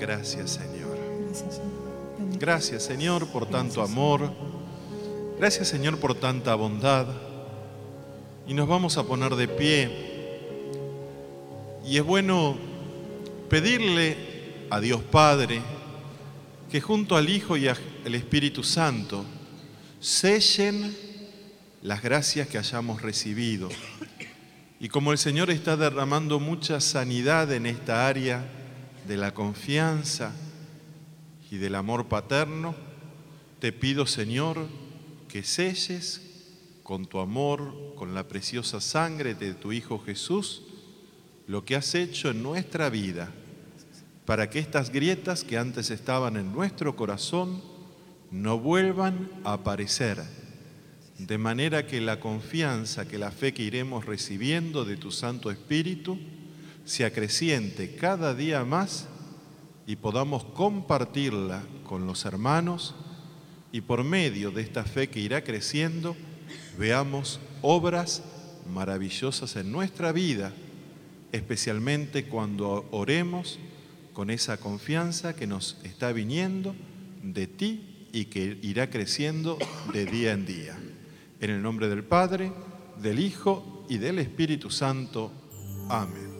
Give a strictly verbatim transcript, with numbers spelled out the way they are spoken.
Gracias, Señor. Gracias, Señor. Gracias, Señor, por tanto Gracias. amor. Gracias, Señor, por tanta bondad. Y nos vamos a poner de pie. Y es bueno pedirle a Dios Padre que junto al Hijo y al Espíritu Santo sellen las gracias que hayamos recibido. Y como el Señor está derramando mucha sanidad en esta área de la confianza y del amor paterno, te pido, Señor, que selles con tu amor, con la preciosa sangre de tu Hijo Jesús, lo que has hecho en nuestra vida, para que estas grietas que antes estaban en nuestro corazón no vuelvan a aparecer, de manera que la confianza, que la fe que iremos recibiendo de tu Santo Espíritu se acreciente cada día más y podamos compartirla con los hermanos, y por medio de esta fe que irá creciendo veamos obras maravillosas en nuestra vida, especialmente cuando oremos con esa confianza que nos está viniendo de ti y que irá creciendo de día en día. En el nombre del Padre, del Hijo y del Espíritu Santo. Amén.